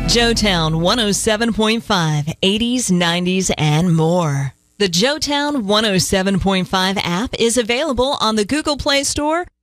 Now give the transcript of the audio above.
Joetown 107.5, 80s, 90s, and more. The Joetown 107.5 app is available on the Google Play Store